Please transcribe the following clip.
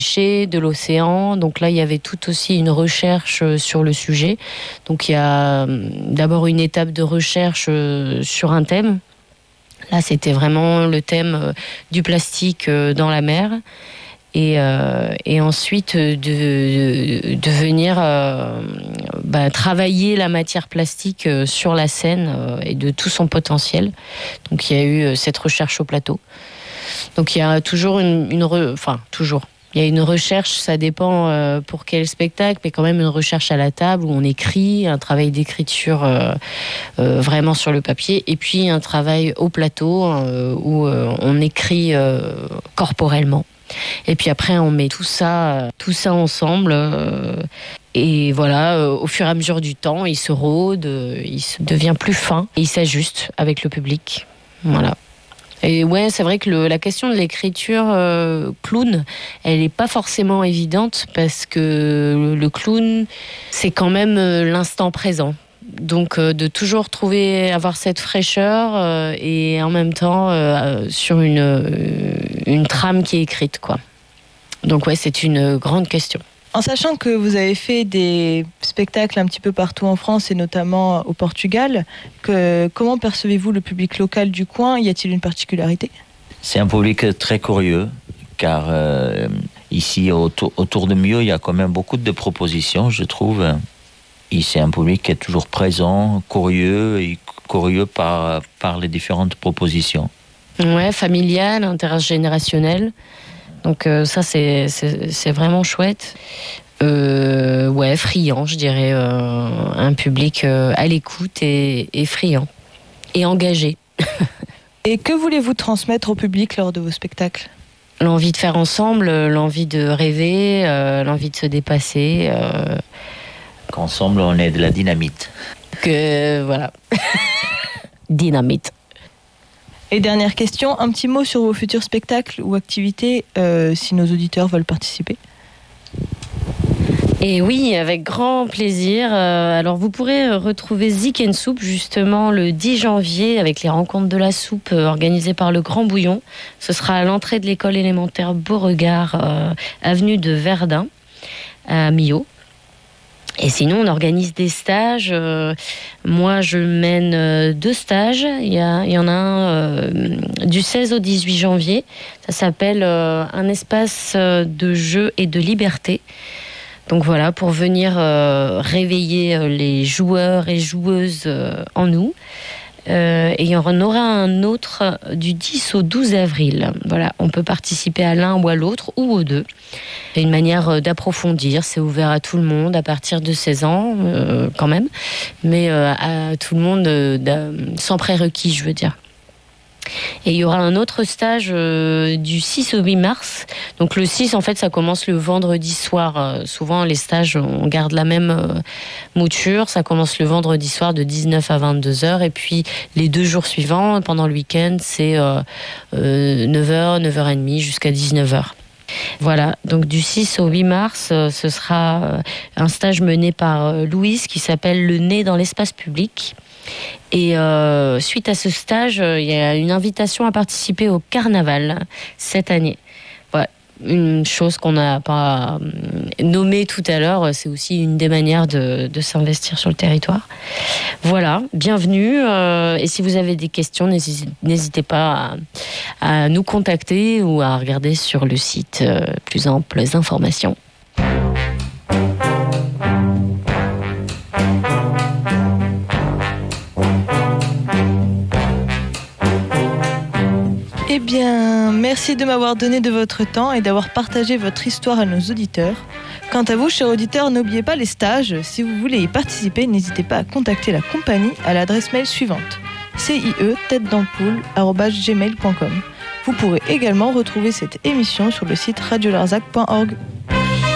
de l'océan. Donc là, il y avait tout aussi une recherche sur le sujet. Donc il y a d'abord une étape de recherche sur un thème. Là, c'était vraiment le thème du plastique dans la mer. Et ensuite de venir travailler la matière plastique sur la Seine et de tout son potentiel. Donc il y a eu cette recherche au plateau. Donc il y a toujours il y a une recherche, ça dépend pour quel spectacle, mais quand même une recherche à la table où on écrit, un travail d'écriture vraiment sur le papier, et puis un travail au plateau où on écrit corporellement. Et puis après, on met tout ça ensemble. Et voilà, au fur et à mesure du temps, il se rôde, il devient plus fin et il s'ajuste avec le public. Voilà. Et ouais, c'est vrai que la question de l'écriture clown, elle n'est pas forcément évidente parce que le clown, c'est quand même l'instant présent. Donc de toujours avoir cette fraîcheur et en même temps sur une trame qui est écrite, quoi. Donc ouais, c'est une grande question. En sachant que vous avez fait des spectacles un petit peu partout en France et notamment au Portugal, comment percevez-vous le public local du coin ? Y a-t-il une particularité ? C'est un public très curieux, car ici autour de Millau, il y a quand même beaucoup de propositions, je trouve. Et c'est un public qui est toujours présent, curieux par les différentes propositions. Ouais, familial, intergénérationnel. Donc ça, c'est vraiment chouette. Ouais, friand, je dirais. Un public à l'écoute et friand. Et engagé. Et que voulez-vous transmettre au public lors de vos spectacles ? L'envie de faire ensemble, l'envie de rêver, l'envie de se dépasser. Qu'ensemble, on est de la dynamite. Voilà. Dynamite. Et dernière question, un petit mot sur vos futurs spectacles ou activités, si nos auditeurs veulent participer. Et oui, avec grand plaisir. Alors vous pourrez retrouver Zik & Soup justement le 10 janvier avec les rencontres de la soupe organisées par le Grand Bouillon. Ce sera à l'entrée de l'école élémentaire Beauregard, avenue de Verdun, à Millau. Et sinon, on organise des stages. Moi, je mène 2 stages. Il y en a un du 16 au 18 janvier. Ça s'appelle un espace de jeu et de liberté. Donc voilà, pour venir réveiller les joueurs et joueuses en nous. Et il y en aura un autre du 10 au 12 avril. Voilà, on peut participer à l'un ou à l'autre ou aux deux. C'est une manière d'approfondir, c'est ouvert à tout le monde à partir de 16 ans quand même, mais à tout le monde sans prérequis, je veux dire. Et il y aura un autre stage du 6 au 8 mars. Donc le 6, en fait, ça commence le vendredi soir. Souvent, les stages, on garde la même mouture. Ça commence le vendredi soir de 19 à 22h. Et puis, les 2 jours suivants, pendant le week-end, c'est 9h, 9h30 jusqu'à 19h. Voilà, donc du 6 au 8 mars, ce sera un stage mené par Louise qui s'appelle « Le nez dans l'espace public ». Et suite à ce stage, il y a une invitation à participer au carnaval cette année. Voilà. Une chose qu'on n'a pas nommée tout à l'heure, c'est aussi une des manières de s'investir sur le territoire. Voilà, bienvenue. Et si vous avez des questions, n'hésitez pas à nous contacter ou à regarder sur le site plus amples informations. Eh bien, merci de m'avoir donné de votre temps et d'avoir partagé votre histoire à nos auditeurs. Quant à vous, chers auditeurs, n'oubliez pas les stages. Si vous voulez y participer, n'hésitez pas à contacter la compagnie à l'adresse mail suivante: cie-tête-d'ampoule@gmail.com. Vous pourrez également retrouver cette émission sur le site radiolarzac.org.